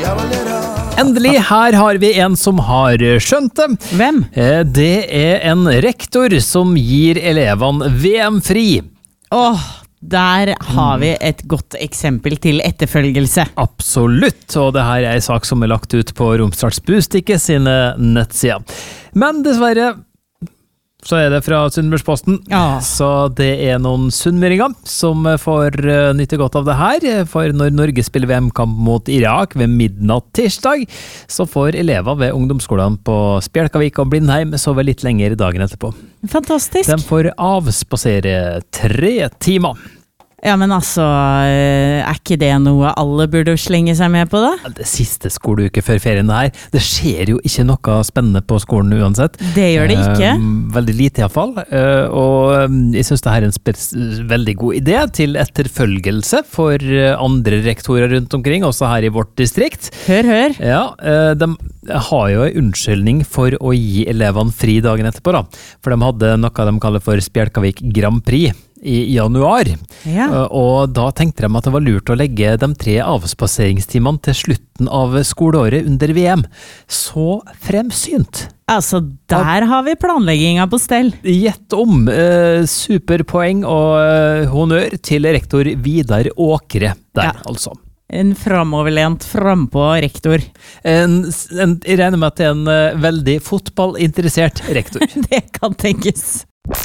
Endelig, her har vi en som har skjønt det. Hvem? Det en rektor som gir elevene VM-fri. Der har vi et godt eksempel til etterfølgelse. Absolutt, og det her en sak som lagt ut på Romsdals Budstikke sine nettsider. Men dessverre så det fra Sunnmørsposten. Så det noen sunnmøringer som får nytte godt av det her, for når Norge spiller VM-kamp mot Irak ved midnatt tirsdag, så får elever ved ungdomsskolene på Spjelkavik og Blindheim sove litt lenger dagen etterpå. Fantastisk. De får avspasere 3 timer. Ja, men altså, ikke det noe alle burde slenge seg med på da? Det siste skoleuke før ferien her, det skjer jo ikke noe spennende på skolen uansett. Det gjør det ikke. Veldig lite i hvert fall, og jeg synes det her en veldig god idé til etterfølgelse for andre rektorer rundt omkring, også her i vårt distrikt. Hør. Ja, de har jo en unnskyldning for å gi elevene fri dagen etterpå da, for de hadde noe de kaller for Spjelkavik Grand Prix i januar, og da tenkte de at det var lurt å legge de 3 avspaseringstimene til slutten av skoleåret under VM. Så fremsynt! Altså, der har vi planlegginga på stell. Gjett om! Superpoeng og honnør til rektor Vidar Åkre der, altså. En framoverlent frampå rektor. Jeg regner med at det en veldig fotballinteressert rektor. Det kan tenkes.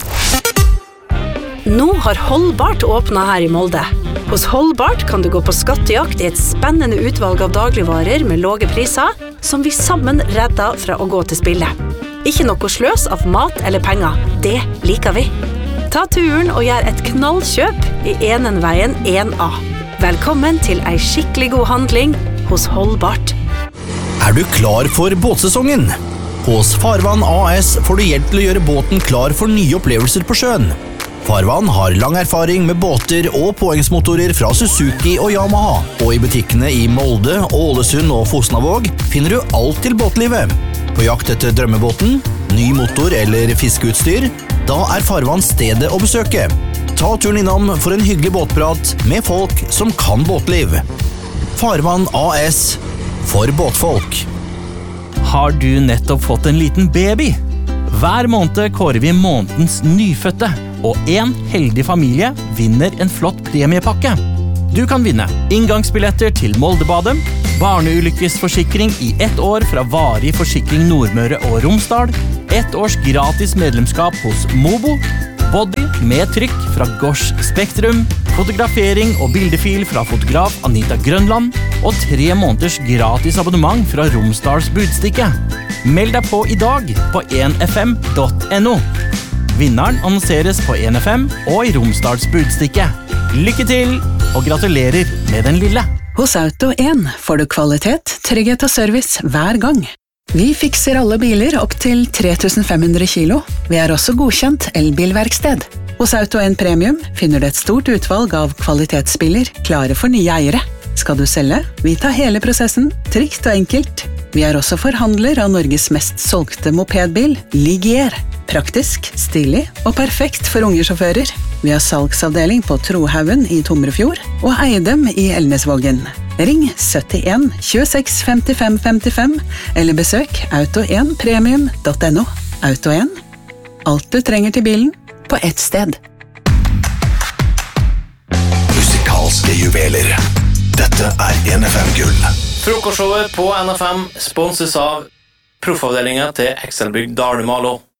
Nå har Holdbart åpnet her i Molde. Hos Holdbart kan du gå på skattejakt i et spennende utvalg av dagligvarer med lave priser, som vi sammen redder fra å gå til spille. Ikke noe sløs av mat eller penger. Det liker vi. Ta turen og gjør et knallkjøp i Enenveien 1A. Velkommen til ei skikkelig god handling hos Holdbart. Du klar for båtsesongen? Hos Farvann AS får du hjelp til å gjøre båten klar for nye opplevelser på sjøen. Farvann har lang erfaring med båter og påhengsmotorer fra Suzuki og Yamaha, og i butikkene i Molde, Ålesund og Fosnavåg finner du alt til båtlivet. På jakt etter drømmebåten, ny motor eller fiskeutstyr, da Farvann stedet å besøke. Ta turen innom for en hyggelig båtprat med folk som kan båtliv. Farvann AS, for båtfolk. Har du nettopp fått en liten baby? Hver måned kårer vi månedens nyfødte, og en heldig familie vinner en flott premiepakke. Du kan vinne inngangsbilletter til Moldebadet, barneulykkesforsikring i 1 år fra Varig Forsikring Nordmøre og Romsdal, 1 års gratis medlemskap hos Mobo, body med trykk fra Gors Spektrum, fotografering og bildefil fra fotograf Anita Grønland, og 3 måneders gratis abonnement fra Romsdals Budstikke. Meld deg på i dag på 1fm.no. Vinneren annonseres på 1FM og i Romsdals Budstikke. Lykke til, og gratulerer med den lille! Hos Auto 1 får du kvalitet, trygghet og service hver gang. Vi fikser alle biler opp til 3500 kilo. Vi også godkjent elbilverksted. Hos Auto 1 Premium finner du et stort utvalg av kvalitetsbiler klare for nye eiere. Skal du selge? Vi tar hele prosessen, trygt og enkelt. Vi også forhandler av Norges mest solgte mopedbil, Ligier. Praktisk, stilig og perfekt for unge sjåfører. Vi har salgsavdeling på Trohaugen i Tomrefjord og Eidem i Elnesvågen. Ring 71 26 55 55 eller besøk auto1premium.no. Auto 1. Alt du trenger til bilen på ett sted. Musikalske juveler. Dette 1FM Gull. Frokostshowet på NFM sponses av proffavdelingen til Excelbygg Dalumalo.